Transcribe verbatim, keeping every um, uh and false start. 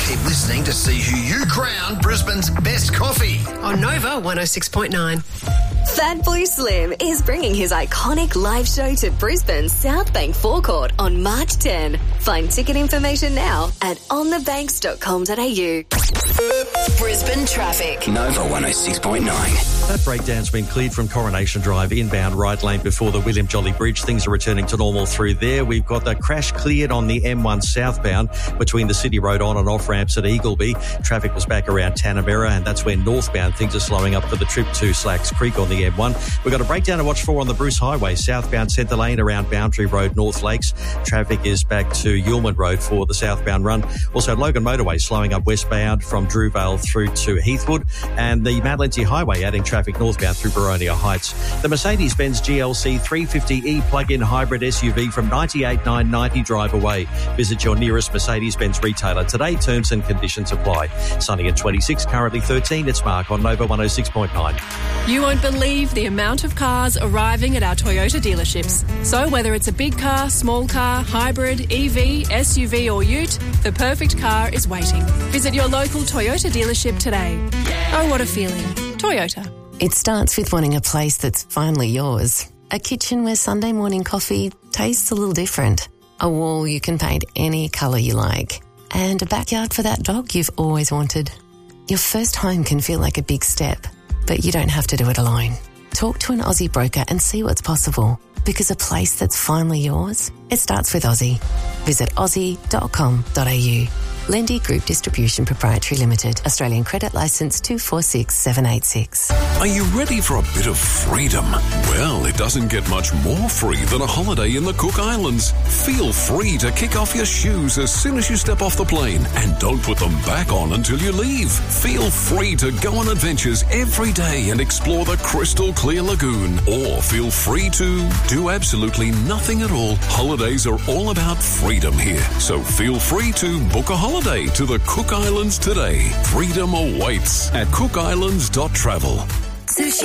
Keep listening to see who you crown Brisbane's best coffee. On Nova one oh six point nine. Fatboy Slim is bringing his iconic live show to Brisbane's South Bank forecourt on March tenth. Find ticket information now at on the banks dot com dot a u. Brisbane traffic. Nova one oh six point nine. That breakdown's been cleared from Coronation Drive inbound right lane before the William Jolly Bridge. Things are returning to normal through there. We've got the crash cleared on the M one southbound between the City Road on and off ramps at Eagleby. Traffic was back around Tanamera, and that's where northbound things are slowing up for the trip to Slacks Creek on the M one. We've got a breakdown to watch for on the Bruce Highway, southbound Centre Lane around Boundary Road, North Lakes. Traffic is back to Yulman Road for the southbound run. Also, Logan Motorway slowing up westbound from Drewvale through to Heathwood, and the Mount Lindesay Highway adding traffic northbound through Boronia Heights. The Mercedes-Benz G L C three fifty E plug-in hybrid S U V from ninety-eight thousand nine hundred ninety drive away. Visit your nearest Mercedes-Benz retailer today. Terms and conditions apply. Sunny at twenty-six, currently thirteen. It's Mark on Nova one oh six point nine. You won't believe the amount of cars arriving at our Toyota dealerships. So whether it's a big car, small car, hybrid, E V, S U V or ute, the perfect car is waiting. Visit your local Toyota dealership today. Oh, what a feeling. Toyota. It starts with wanting a place that's finally yours. A kitchen where Sunday morning coffee tastes a little different. A wall you can paint any colour you like. And a backyard for that dog you've always wanted. Your first home can feel like a big step, but you don't have to do it alone. Talk to an Aussie broker and see what's possible. Because a place that's finally yours, it starts with Aussie. Visit aussie dot com dot a u. Lendy Group Distribution Proprietary Limited. Australian Credit Licence two four six seven eight six. Are you ready for a bit of freedom? Well, it doesn't get much more free than a holiday in the Cook Islands. Feel free to kick off your shoes as soon as you step off the plane and don't put them back on until you leave. Feel free to go on adventures every day and explore the crystal clear lagoon. Or feel free to do absolutely nothing at all. Holidays are all about freedom here. So feel free to book a holiday to the Cook Islands today. Freedom awaits at cook islands dot travel. Sushi